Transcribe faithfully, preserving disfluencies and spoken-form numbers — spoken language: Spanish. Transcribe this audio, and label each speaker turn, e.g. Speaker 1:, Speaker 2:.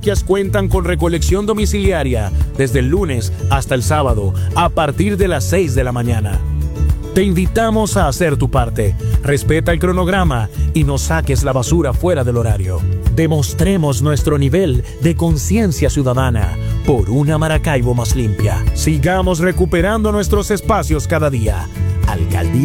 Speaker 1: parroquias cuentan con recolección domiciliaria desde el lunes hasta el sábado a partir de las seis de la mañana. Te invitamos a hacer tu parte. Respeta el cronograma y no saques la basura fuera del horario. Demostremos nuestro nivel de conciencia ciudadana por una Maracaibo más limpia. Sigamos recuperando nuestros espacios cada día. Alcaldía